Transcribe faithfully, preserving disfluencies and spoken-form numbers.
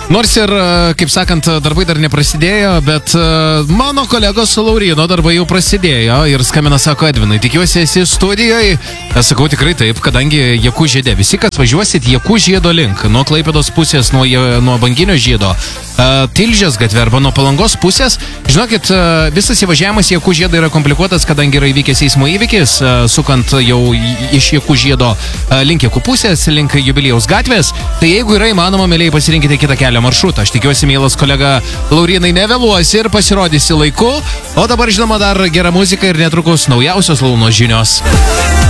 Nors ir, kaip sakant, darbai dar neprasidėjo, bet mano kolegos Lauryno darbai jau prasidėjo ir skambina, sako, Edvinai, tikiuosi esi studijoje. Aš sakau tikrai taip, kadangi Jakų žiede. Visi, kas važiuosit Jakų žiedo link, nuo Klaipėdos pusės, nuo, nuo Banginio žiedo, Tilžės gatvė arba nuo Palangos pusės, žinokit, visas įvažiavimas Jakų žiedo yra komplikuotas, kadangi yra įvykęs eismo įvykis, sukant jau iš Jakų žiedo link Jakų pusės, link Jubiliejaus gatvės. Tai jeigu yra įmanoma, mėlyje pasirinkite kitą kelią maršrutą. Aš tikiuosi, mielas kolega Laurynai, nevėluosi ir pasirodysi laiku. O dabar, žinoma, dar gera muzika ir netrukus naujausios Launos žinios.